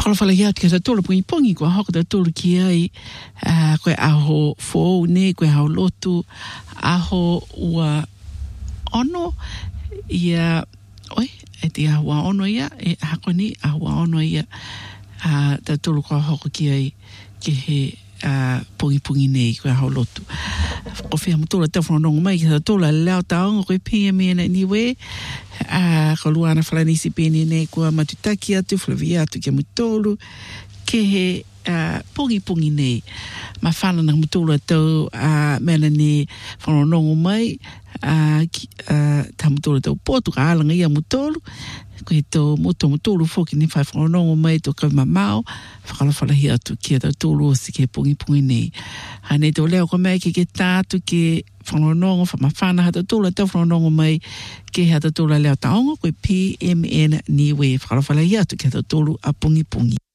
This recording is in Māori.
whakalawhala ia te kata tōla pungi pongi kua hoko ta tōla ki ai koe aho fōu ne, koe hao lotu, aho ua ono ia, oi, e te ahua ono ia, e hako ni ahua ono ia ta tōla kua hoko ki ai ke he pungi nei koe hao lotu. Ko whea mutola tau whanongo mai ki ta tōla leo taonga koe PMN niwe, ko luana whalanisi pēne nei kua matutaki atu, whalavia atu kia mutolu, ke he pungi nei. Ma whanana mutola tau mena ne whanongo mai, ta mutola tau potu ka alanga ia mutolu, koe tō mutolu whoki ni whai whanongo mai tō kaumamao, whakalawhalahi atu kia tau tōlu o si ke pungi nei. Hanei tō leo ko mai ke tātu ke whanongo, whamawhana hata tōla tau whanongo mai ke hata tōla leo taonga koe PMN niwe whakalawhalahi atu kia tau tōlu a pungi.